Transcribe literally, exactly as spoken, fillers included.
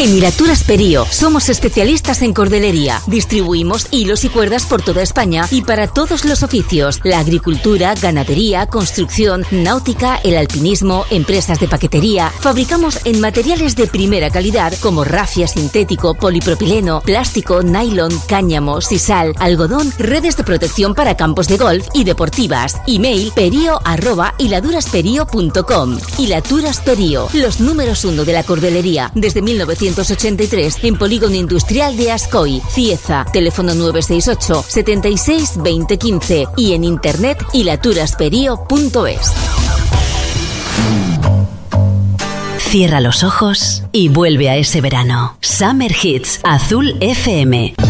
En Hilaturas Perío somos especialistas en cordelería. Distribuimos hilos y cuerdas por toda España y para todos los oficios: la agricultura, ganadería, construcción, náutica, el alpinismo, empresas de paquetería. Fabricamos en materiales de primera calidad como rafia sintético, polipropileno, plástico, nylon, cáñamo, sisal, algodón, redes de protección para campos de golf y deportivas. Email perio arroba hiladurasperio punto com. Hilaturas Perío, los números uno de la cordelería desde mil novecientos ochenta y tres en Polígono Industrial de Ascoy, Cieza. Teléfono nueve seis ocho, setenta y seis, veinte quince y en internet hilaturasperio punto es. Cierra los ojos y vuelve a ese verano. Summer Hits, Azul F M.